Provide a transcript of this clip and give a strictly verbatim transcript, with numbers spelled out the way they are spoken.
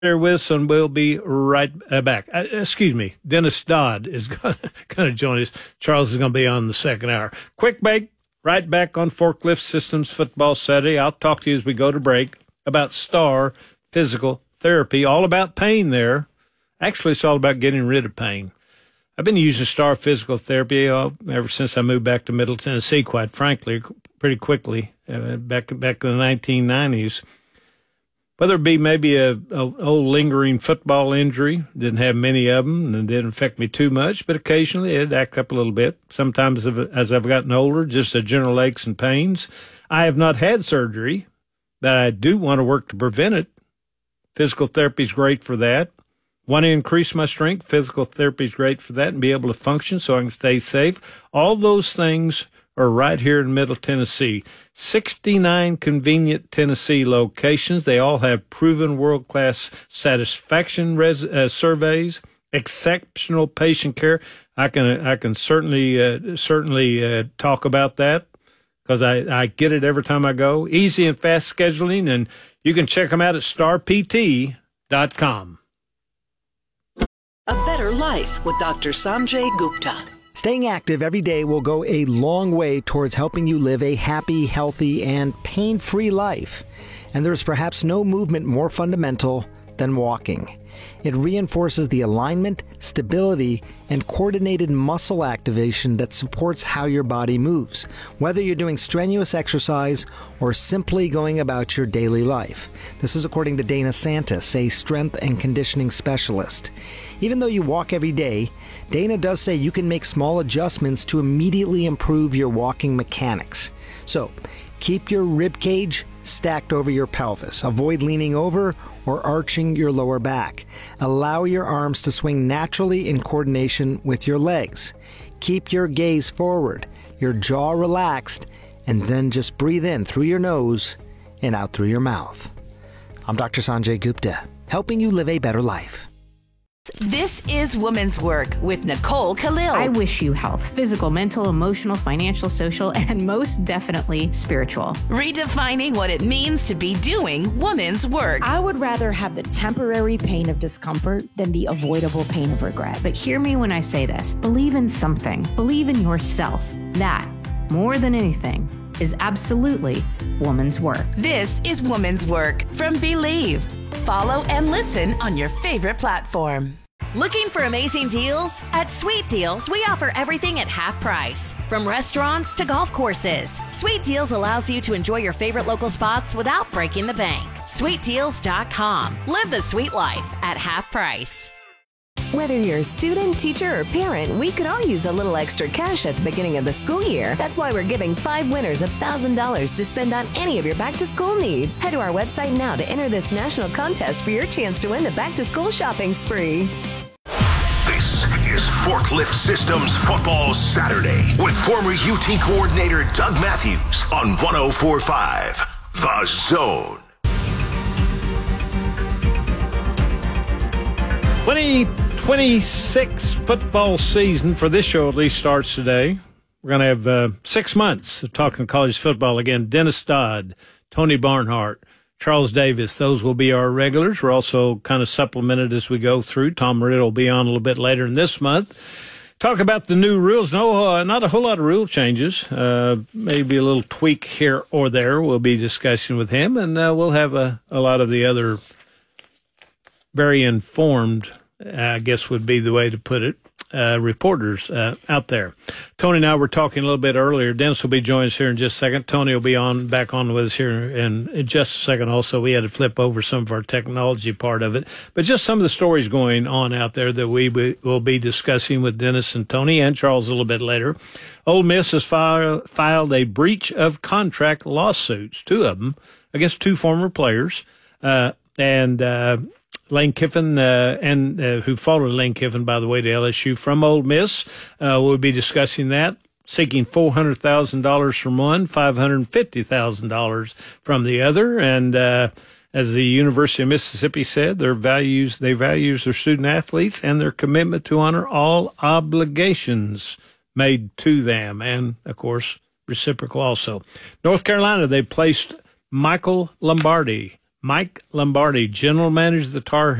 There with us, and we'll be right back. Uh, excuse me, Dennis Dodd is going to join us. Charles is going to be on the second hour. Quick break, right back on Forklift Systems Football Saturday. I'll talk to you as we go to break about STAR Physical Therapy, all about pain there. Actually, it's all about getting rid of pain. I've been using STAR Physical Therapy uh, ever since I moved back to Middle Tennessee, quite frankly, pretty quickly, uh, back, back in the nineteen nineties. Whether it be maybe a, a old lingering football injury, didn't have many of them and didn't affect me too much, but occasionally it'd act up a little bit. Sometimes as I've gotten older, just a general aches and pains. I have not had surgery, but I do want to work to prevent it. Physical therapy is great for that. Want to increase my strength? Physical therapy is great for that and be able to function so I can stay safe. All those things are right here in Middle Tennessee. sixty-nine convenient Tennessee locations. They all have proven world-class satisfaction res- uh, surveys, exceptional patient care. I can I can certainly uh, certainly uh, talk about that because I, I get it every time I go. Easy and fast scheduling, and you can check them out at star p t dot com. A Better Life with Doctor Sanjay Gupta. Staying active every day will go a long way towards helping you live a happy, healthy, and pain-free life. And there's perhaps no movement more fundamental than walking. It reinforces the alignment, stability, and coordinated muscle activation that supports how your body moves, whether you're doing strenuous exercise or simply going about your daily life. This is according to Dana Santis, a strength and conditioning specialist. Even though you walk every day, Dana does say you can make small adjustments to immediately improve your walking mechanics. So, keep your rib cage stacked over your pelvis. Avoid leaning over or arching your lower back. Allow your arms to swing naturally in coordination with your legs. Keep your gaze forward, your jaw relaxed, and then just breathe in through your nose and out through your mouth. I'm Doctor Sanjay Gupta, helping you live a better life. This is Woman's Work with Nicole Khalil. I wish you health, physical, mental, emotional, financial, social, and most definitely spiritual. Redefining what it means to be doing woman's work. I would rather have the temporary pain of discomfort than the avoidable pain of regret. But hear me when I say this. Believe in something. Believe in yourself. That, more than anything, is absolutely woman's work. This is Woman's Work from Believe. Follow and listen on your favorite platform. Looking for amazing deals? At Sweet Deals, we offer everything at half price. From restaurants to golf courses, Sweet Deals allows you to enjoy your favorite local spots without breaking the bank. sweet deals dot com. Live the sweet life at half price. Whether you're a student, teacher, or parent, we could all use a little extra cash at the beginning of the school year. That's why we're giving five winners one thousand dollars to spend on any of your back-to-school needs. Head to our website now to enter this national contest for your chance to win the back-to-school shopping spree. This is Forklift Systems Football Saturday with former U T coordinator Doug Matthews on one oh four point five The Zone. twenty twenty-six football season, for this show at least, starts today. We're going to have uh, six months of talking college football again. Dennis Dodd, Tony Barnhart, Charles Davis, those will be our regulars. We're also kind of supplemented as we go through. Tom Riddle will be on a little bit later in this month. Talk about the new rules. No, uh, not a whole lot of rule changes. Uh, maybe a little tweak here or there. We'll be discussing with him, and uh, we'll have a, a lot of the other very informed, I guess would be the way to put it, uh, reporters uh, out there. Tony and I were talking a little bit earlier. Dennis will be joining us here in just a second. Tony will be on back on with us here in, in just a second also. We had to flip over some of our technology part of it. But just some of the stories going on out there that we will be discussing with Dennis and Tony and Charles a little bit later. Ole Miss has file, filed a breach of contract lawsuits, two of them, against two former players. Uh, and uh Lane Kiffin, uh, and uh, who followed Lane Kiffin, by the way, to L S U from Ole Miss. Uh, we'll be discussing that, seeking four hundred thousand dollars from one, five hundred fifty thousand dollars from the other. And uh, as the University of Mississippi said, their values, they values their student athletes and their commitment to honor all obligations made to them. And, of course, reciprocal also. North Carolina, they placed Michael Lombardi, Mike Lombardi, general manager of the Tar